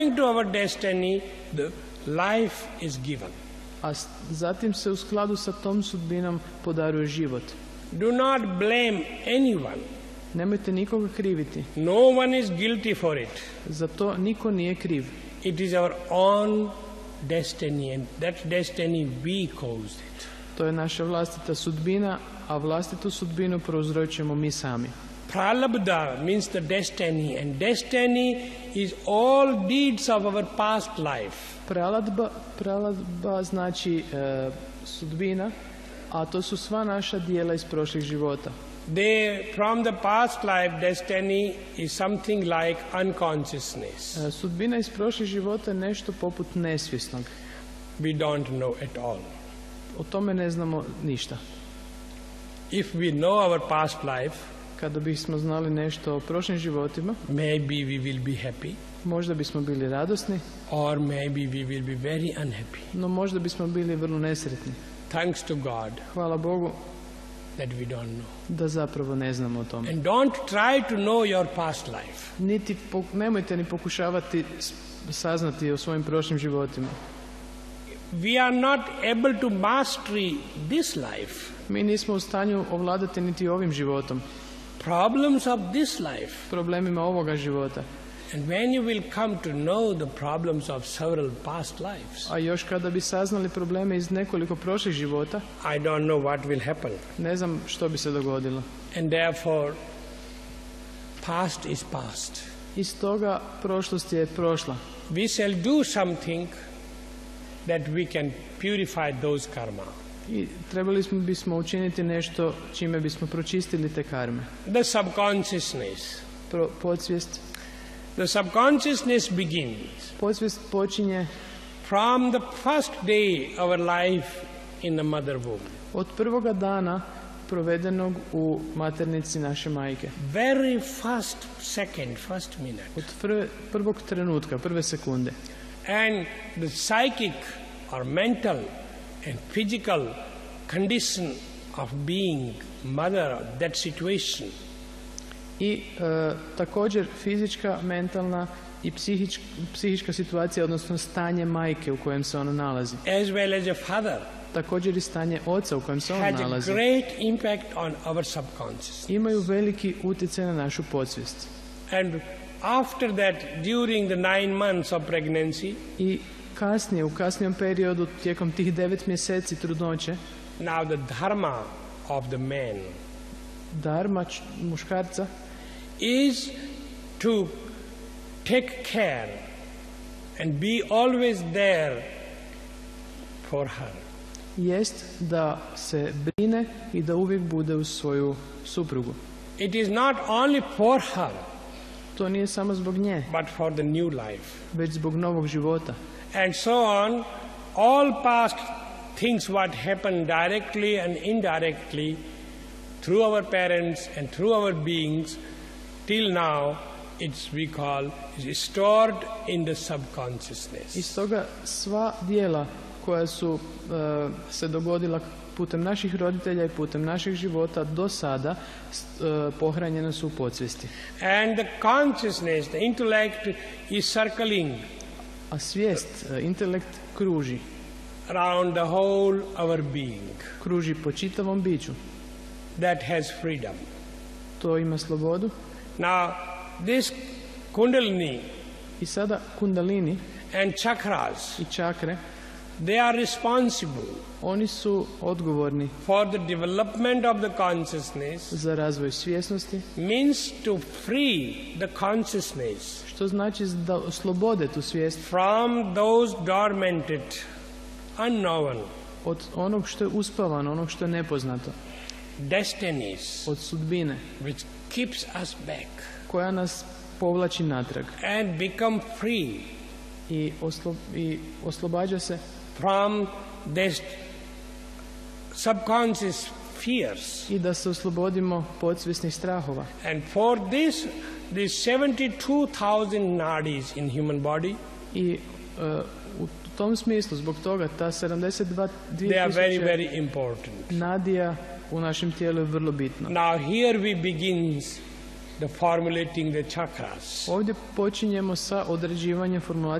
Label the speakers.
Speaker 1: to our destiny, the life is given.
Speaker 2: A zatim se u skladu sa tom sudbinom podaruje život.
Speaker 1: Do not blame anyone.
Speaker 2: Nemojte nikoga kriviti.
Speaker 1: No one is guilty for it.
Speaker 2: Za to niko nije kriv.
Speaker 1: It is our own destiny, and that destiny we caused it.
Speaker 2: To je naša vlastita sudbina, a vlastitu sudbinu prouzročujemo mi sami.
Speaker 1: Pralabdha means the destiny, and destiny is all deeds of our past life.
Speaker 2: Praladba znači sudbina, a to su sva naša djela iz prošlih života.
Speaker 1: From the past life, destiny is something like unconsciousness.
Speaker 2: Sudbina iz prošlih života je nešto poput nesvjesnog.
Speaker 1: We don't know at all.
Speaker 2: O tome ne znamo ništa.
Speaker 1: If we know our past life,
Speaker 2: kada bismo znali nešto o prošlim životima,
Speaker 1: maybe we will be happy.
Speaker 2: Možda bismo bili radosni,
Speaker 1: or maybe we will be very unhappy.
Speaker 2: No možda bismo bili vrlo nesretni.
Speaker 1: Thanks to God.
Speaker 2: Hvala Bogu
Speaker 1: that we don't know.
Speaker 2: Da zapravo ne znamo o tome.
Speaker 1: And don't try to know your past life.
Speaker 2: Nemojte ni pokušavati saznati o svojim prošlim životima.
Speaker 1: We are not able to master this life.
Speaker 2: Mi nismo u stanju ovladati niti ovim životom.
Speaker 1: Problems of this life.
Speaker 2: Problemima ovoga života.
Speaker 1: And when you will come to know the problems of several past lives.
Speaker 2: A još kada bi saznali probleme iz nekoliko prošlih života,
Speaker 1: I don't know what will happen.
Speaker 2: Ne znam što bi se dogodilo.
Speaker 1: And therefore, past is past.
Speaker 2: Iz toga prošlost je prošla.
Speaker 1: We shall do something that we can purify those karma.
Speaker 2: I trebali bismo učiniti nešto čime bismo pročistili te karme.
Speaker 1: The subconsciousness.
Speaker 2: Podsvijest.
Speaker 1: The subconsciousness begins.
Speaker 2: Podsvijest počinje
Speaker 1: from the first day our life in the mother womb.
Speaker 2: Od prvoga dana provedenog u maternici naše majke.
Speaker 1: Very first second, first minute.
Speaker 2: Od prvog trenutka, prve sekunde.
Speaker 1: And the psychic or mental and physical condition of being mother of that situation.
Speaker 2: I također fizička, mentalna i psihička situacija, odnosno stanje majke u kojem se ona nalazi.
Speaker 1: As well as a father.
Speaker 2: Također i stanje oca u kojem se on nalazi.
Speaker 1: Has a great impact on our subconscious.
Speaker 2: Imaju veliki utjecaj na našu podsvijest.
Speaker 1: And after that, during the 9 months of pregnancy,
Speaker 2: i kasnije, u kasnijem periodu, tijekom tih 9 mjeseci trudnoće,
Speaker 1: now the dharma of the man,
Speaker 2: dharma muškarca,
Speaker 1: is to take care and be always there for her.
Speaker 2: Jest da se brine i da uvijek bude uz svoju suprugu.
Speaker 1: It is not only for her,
Speaker 2: to nije samo zbog nje,
Speaker 1: but for the new life,
Speaker 2: već zbog novog života.
Speaker 1: And so on, all past things what happened directly and indirectly through our parents and through our beings till now, is stored in the subconsciousness.
Speaker 2: I stoga sva djela koja su se dogodila putem naših roditelja i putem naših života do sada pohranjena su u podsvijesti.
Speaker 1: And the consciousness, the intellect is circling.
Speaker 2: A svijest, intelekt kruži.
Speaker 1: Around the whole our being.
Speaker 2: Kruži po čitavom biću.
Speaker 1: That has freedom.
Speaker 2: To ima slobodu.
Speaker 1: Now, this kundalini.
Speaker 2: I sada kundalini.
Speaker 1: And chakras.
Speaker 2: I čakre.
Speaker 1: They are responsible.
Speaker 2: Oni su odgovorni.
Speaker 1: For the development of the consciousness.
Speaker 2: Za razvoj svjesnosti.
Speaker 1: Means to free the consciousness.
Speaker 2: Što znači da oslobode tu svijest.
Speaker 1: From those dormanted, unknown.
Speaker 2: Od onog što je uspavano, onog što je nepoznato.
Speaker 1: Destinies.
Speaker 2: Od sudbine.
Speaker 1: Which keeps us back.
Speaker 2: Koja nas povlači natrag.
Speaker 1: And become free.
Speaker 2: I oslobađa se
Speaker 1: from this subconscious fears.
Speaker 2: I da se oslobodimo podsvjesnih strahova.
Speaker 1: And for this, these 72,000 nadis in human body.
Speaker 2: I u tom smislu, zbog toga, ta 72,000
Speaker 1: they are very, very important.
Speaker 2: Nadija u našem tijelu je vrlo bitno.
Speaker 1: Now here we begins the formulating the chakras.
Speaker 2: Ovdje počinjemo sa određivanjem formulacije